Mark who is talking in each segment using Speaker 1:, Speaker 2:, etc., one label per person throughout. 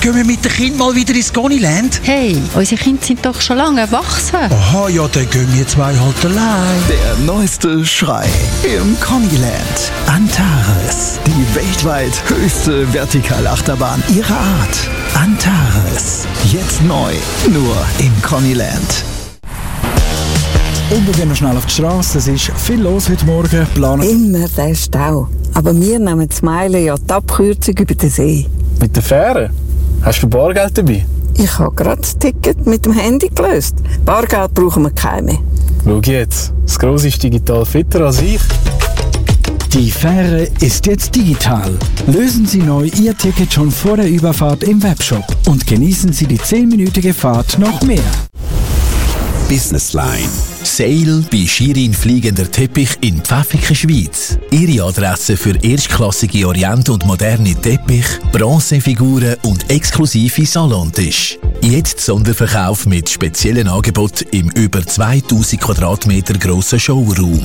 Speaker 1: gehen wir mit den Kindern mal wieder ins Goniland?
Speaker 2: Hey, unsere Kinder sind doch schon lange erwachsen.
Speaker 1: Aha, ja, dann gehen wir zwei halt allein.
Speaker 3: Der neueste Schrei im Coneyland. Antares, die weltweit höchste Vertikalachterbahn ihrer Art. Antares, jetzt neu, nur im Coneyland.
Speaker 4: Und wir gehen noch schnell auf die Straße. Es ist viel los heute Morgen. Planen
Speaker 5: Immer der Stau. Aber wir nehmen zu Meilen ja die Abkürzung über den See.
Speaker 4: mit der Fähre. Hast du Bargeld dabei?
Speaker 5: Ich habe gerade das Ticket mit dem Handy gelöst. Bargeld brauchen wir keine.
Speaker 4: Schau jetzt, das Grosse ist digital fitter als ich.
Speaker 6: Die Fähre ist jetzt digital. Lösen Sie neu Ihr Ticket schon vor der Überfahrt im Webshop und genießen Sie die 10-minütige Fahrt noch mehr.
Speaker 7: Business Line. Sale bei Shirin Fliegender Teppich in Pfäffiken, Schweiz. Ihre Adresse für erstklassige Orient- und moderne Teppich, Bronzefiguren und exklusive Salontisch. Jetzt Sonderverkauf mit speziellen Angeboten im über 2000 Quadratmeter grossen Showroom.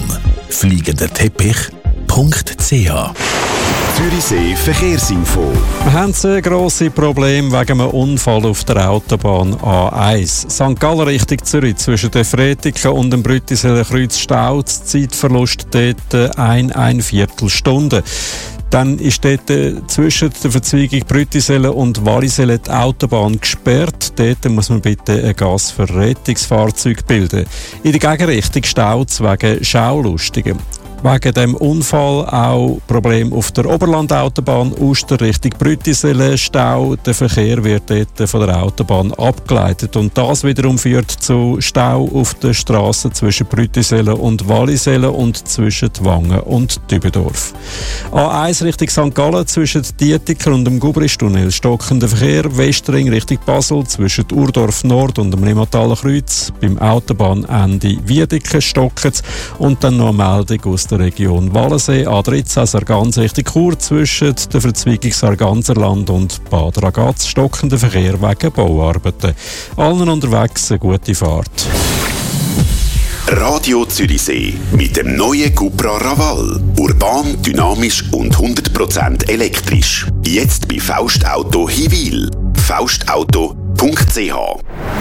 Speaker 7: fliegenderteppich.ch.
Speaker 8: Zürichsee Verkehrsinfo.
Speaker 9: Wir haben ein grosses Problem wegen einem Unfall auf der Autobahn A1. St. Gallen Richtung Zürich zwischen den Fretiken und dem Brüttiseler Kreuz Stau. Zeitverlust dort eine Viertelstunde. Dann ist dort zwischen der Verzweigung Brüttisellen und Wallisellen die Autobahn gesperrt. Dort muss man bitte ein Gasverrettungsfahrzeug bilden. In der Gegenrichtung staut es wegen Schaulustigen. Wegen dem Unfall auch Problem auf der Oberlandautobahn Uster Richtung Brüttisellen Stau. Der Verkehr wird dort von der Autobahn abgeleitet und das wiederum führt zu Stau auf der Straße zwischen Brüttisellen und Wallisellen und zwischen Wangen und Dübendorf. A1 Richtung St. Gallen zwischen Dietiker und dem Gubristunnel stockender Verkehr. Westring Richtung Basel zwischen Urdorf Nord und dem Limmataler Kreuz. Beim Autobahnende Wiedeke stockt es und dann noch eine Meldung aus der Region Wallensee, A13 Sargans Richtung Chur zwischen der Verzweigung Sarganserland und Bad Ragaz stockender Verkehr wegen Bauarbeiten. Allen unterwegs eine gute Fahrt.
Speaker 8: Radio Zürichsee mit dem neuen Cupra Raval. Urban, dynamisch und 100% elektrisch. Jetzt bei Faust Auto Hivil. faustauto.ch